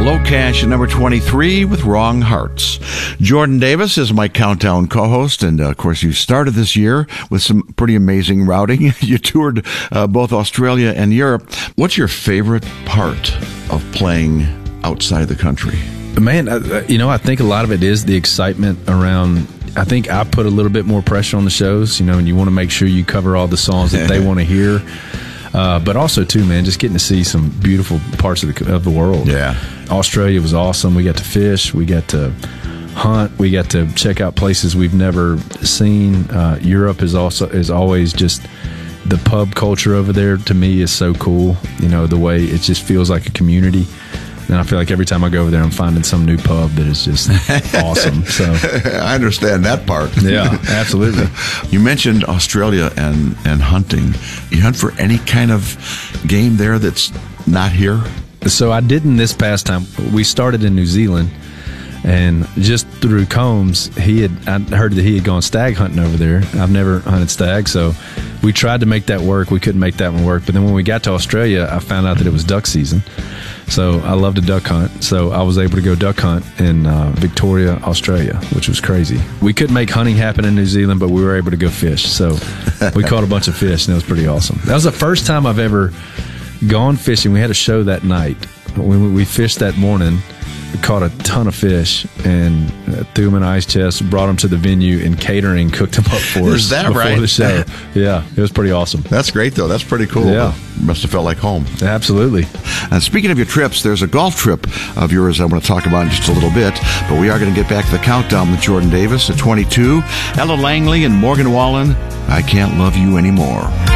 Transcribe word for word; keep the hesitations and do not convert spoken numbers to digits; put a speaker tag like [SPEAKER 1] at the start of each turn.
[SPEAKER 1] Locash at number twenty-three with Wrong Hearts. Jordan Davis is my countdown co-host, and uh, of course you started this year with some pretty amazing routing. You toured uh, both Australia and Europe. What's your favorite part of playing outside the country?
[SPEAKER 2] Man, I, you know, I think a lot of it is the excitement around. I think I put a little bit more pressure on the shows, you know, and you want to make sure you cover all the songs that they want to hear. Uh, but also, too, man, just getting to see some beautiful parts of the, of the world.
[SPEAKER 1] Yeah.
[SPEAKER 2] Australia was awesome. We got to fish. We got to hunt. We got to check out places we've never seen. Uh, Europe is also is always just the pub culture over there. To me, is so cool. You know, the way it just feels like a community. And I feel like every time I go over there, I'm finding some new pub that is just awesome. So
[SPEAKER 1] I understand that part.
[SPEAKER 2] Yeah, absolutely.
[SPEAKER 1] You mentioned Australia and, and hunting. You hunt for any kind of game there that's not here?
[SPEAKER 2] So I didn't this past time. We started in New Zealand, and just through Combs, he had I heard that he had gone stag hunting over there. I've never hunted stag, so we tried to make that work. We couldn't make that one work. But then when we got to Australia, I found out that it was duck season. So I love to duck hunt. So I was able to go duck hunt in uh, Victoria, Australia, which was crazy. We couldn't make hunting happen in New Zealand, but we were able to go fish. So we caught a bunch of fish, and it was pretty awesome. That was the first time I've ever gone fishing. We had a show that night. When we fished that morning, we caught a ton of fish and uh, threw them in an ice chest, brought them to the venue, and catering cooked them up for us
[SPEAKER 1] Is that
[SPEAKER 2] before
[SPEAKER 1] right?
[SPEAKER 2] the show. Yeah, it was pretty awesome.
[SPEAKER 1] That's great, though. That's pretty cool.
[SPEAKER 2] Yeah.
[SPEAKER 1] Must have felt like home.
[SPEAKER 2] Absolutely.
[SPEAKER 1] And speaking of your trips, there's a golf trip of yours I want to talk about in just a little bit, but we are going to get back to the countdown with Jordan Davis at twenty-two, Ella Langley and Morgan Wallen, I Can't Love You Anymore.